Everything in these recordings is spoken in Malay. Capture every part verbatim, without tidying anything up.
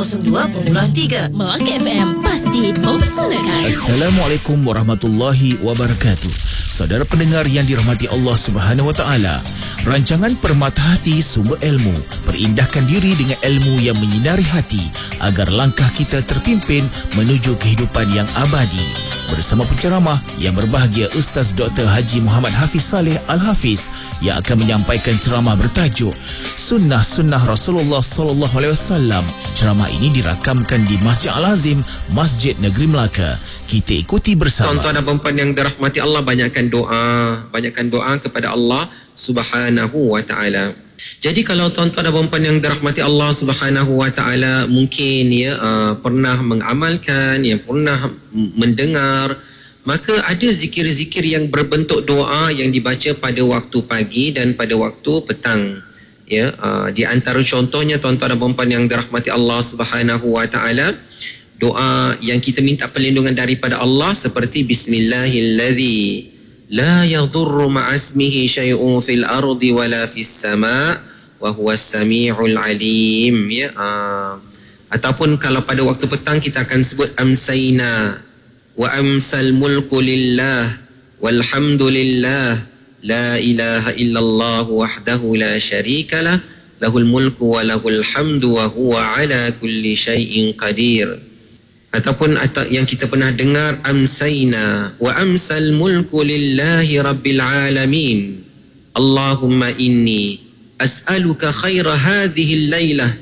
kosong dua perpuluhan tiga Melaka F M, pasti mempersanakan. Assalamualaikum warahmatullahi wabarakatuh. Saudara pendengar yang dirahmati Allah Subhanahu Wa Taala, rancangan Permata Hati Sumber Ilmu perindahkan diri dengan ilmu yang menyinari hati agar langkah kita terpimpin menuju kehidupan yang abadi. Bersama penceramah yang berbahagia Ustaz Doktor Haji Muhammad Hafiz Saleh Al-Hafiz yang akan menyampaikan ceramah bertajuk Sunnah-Sunnah Rasulullah sallallahu alaihi wasallam. Ceramah ini dirakamkan di Masjid Al-Azim, Masjid Negeri Melaka. Kita ikuti bersama. Tuan-tuan dan puan-puan yang dirahmati Allah, banyakkan doa, banyakkan doa kepada Allah Subhanahu wa taala. Jadi kalau tuan-tuan dan puan-puan yang dirahmati Allah Subhanahu wa taala mungkin ya uh, pernah mengamalkan, yang pernah mendengar, maka ada zikir-zikir yang berbentuk doa yang dibaca pada waktu pagi dan pada waktu petang. Ya, uh, di antara contohnya tuan-tuan dan puan-puan yang dirahmati Allah Subhanahu wa taala, doa yang kita minta perlindungan daripada Allah seperti Bismillahilladzi la yadurru ma'asmihi syai'un fil ardi wala fis sama' wa huwas sami'ul alim. Ya, uh, ataupun kalau pada waktu petang kita akan sebut amsayna wa amsal mulku lillah walhamdulillah la ilaha illallah wahdahu la syarikalah lahul mulku wa lahul hamdu wa huwa ala kulli syai'in qadir. Ataupun yang kita pernah dengar amsayna wa amsal mulku lillahi rabbil alamin Allahumma inni as'aluka khaira hadhihi al-lailah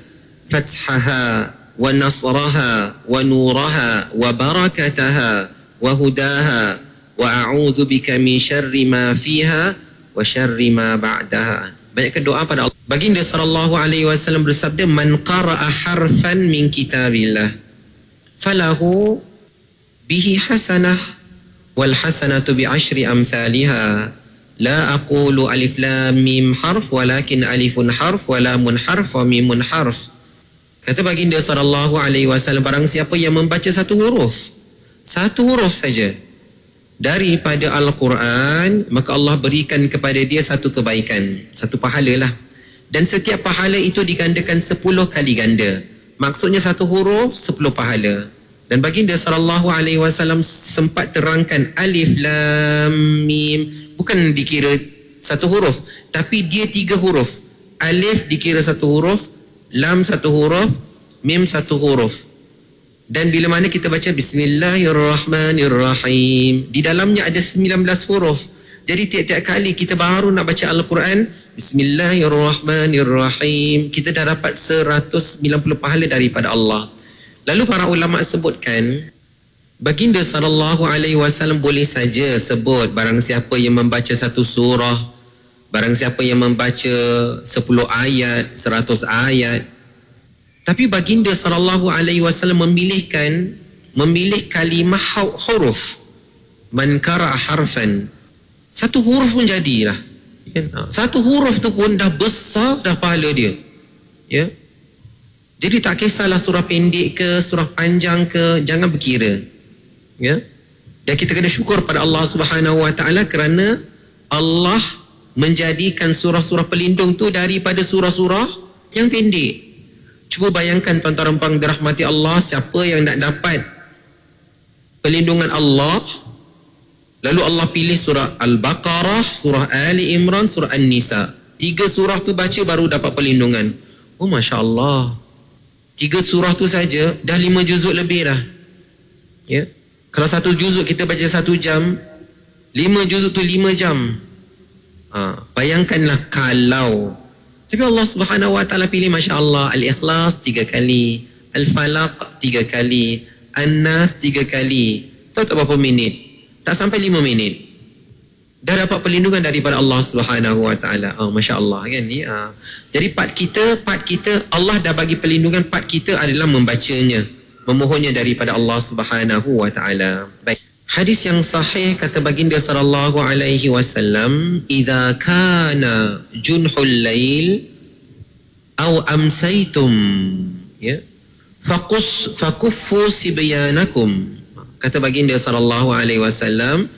fathaha wa nasraha wa nuraha wa barakataha wa hudaha wa a'udzu bika min syarri ma fiha wa syarri ma ba'daha. Banyakkan doa pada Allah. Baginda sallallahu alaihi wasallam bersabda, man qara'a harfan min kitabillah falahu bihi hasanah wal hasanatu bi ashri amthaliha la aqulu alif lam mim harf walakin alifun harf wa lamun harf wa mimun harf. Kata baginda sallallahu alaihi wasallam, barang siapa yang membaca satu huruf, satu huruf saja daripada Al-Quran, maka Allah berikan kepada dia satu kebaikan, satu pahala lah. Dan setiap pahala itu digandakan sepuluh kali ganda. Maksudnya satu huruf, sepuluh pahala. Dan baginda sallallahu alaihi wasallam sempat terangkan alif lam mim bukan dikira satu huruf, tapi dia tiga huruf. Alif dikira satu huruf, lam satu huruf, mim satu huruf. Dan bila mana kita baca Bismillahirrahmanirrahim, di dalamnya ada sembilan belas huruf. Jadi tiap-tiap kali kita baru nak baca Al-Quran, Bismillahirrahmanirrahim, kita dah dapat seratus sembilan puluh pahala daripada Allah. Lalu para ulama sebutkan, baginda sallallahu alaihi wasallam boleh saja sebut barang siapa yang membaca satu surah, barang siapa yang membaca sepuluh ayat, seratus ayat. Tapi baginda sallallahu alaihi wasallam memilihkan memilih kalimah huruf. Man qara'a harfan, satu huruf pun jadilah. Satu huruf tu pun dah besar dah pahala dia. Ya. Jadi tak kisahlah surah pendek ke, surah panjang ke, jangan berkira. Ya. Dan kita kena syukur pada Allah Subhanahu wa taala kerana Allah menjadikan surah-surah pelindung tu daripada surah-surah yang pendek. Cuba bayangkan tuan-tuan dan puan dirahmati Allah, siapa yang nak dapat pelindungan Allah, lalu Allah pilih surah Al-Baqarah, surah Ali Imran, surah An-Nisa. Tiga surah tu baca baru dapat perlindungan. Oh, Masya Allah. Tiga surah tu saja dah lima juzuk lebih dah. Ya. Kalau satu juzuk kita baca satu jam, lima juzuk tu lima jam. Ha, bayangkanlah kalau. Tapi Allah Subhanahu wa taala pilih, Masya Allah, Al-Ikhlas tiga kali, Al-Falaq tiga kali, An-Nas tiga kali. Tahu tak berapa minit? Tak sampai lima minit. Dah dapat perlindungan daripada Allah Subhanahu wa taala. Oh, Masya Allah kan ni. Ha. Jadi part kita, part kita Allah dah bagi perlindungan, part kita adalah membacanya, memohonnya daripada Allah Subhanahu wa taala. Baik. Hadis yang sahih kata baginda sallallahu alaihi wasallam, idza kana junhul lail aw amsaytum, ya, faqus fakuffu sibyanakum. Kata baginda sallallahu alaihi wasallam,